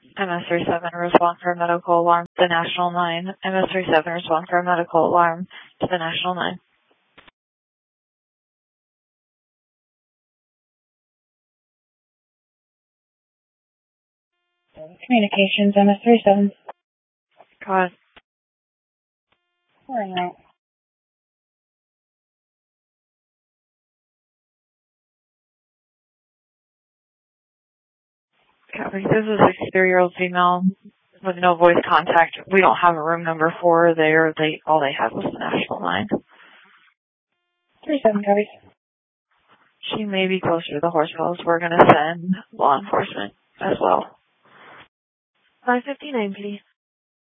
MS-37, respond for a medical alarm to the National 9. MS-37, respond for a medical alarm to the National 9. Communications, MS-37. Go ahead. Pouring out. Copy. This is a 63-year-old female with no voice contact. We don't have a room number for her there. All they had was the National 9. 37, copy. She may be closer to the horse house. We're going to send law enforcement as well. 559, please.